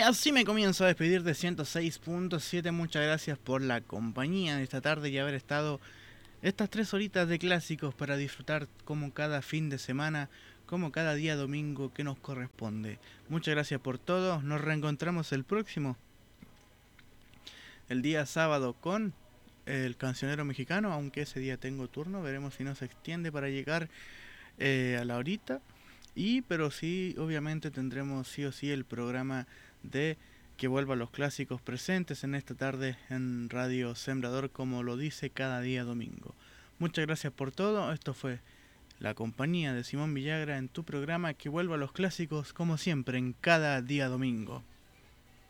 así me comienzo a despedir de 106.7. Muchas gracias por la compañía de esta tarde y haber estado estas 3 horitas de clásicos para disfrutar como cada fin de semana, como cada día domingo que nos corresponde. Muchas gracias por todo. Nos reencontramos el próximo, el día sábado con el cancionero mexicano, aunque ese día tengo turno. Veremos si no se extiende para llegar a la horita. Pero sí, obviamente tendremos sí o sí el programa de que vuelva a los clásicos presentes en esta tarde en Radio Sembrador, como lo dice cada día domingo. Muchas gracias por todo. Esto fue la compañía de Simón Villagra en tu programa que vuelva a los clásicos como siempre en cada día domingo.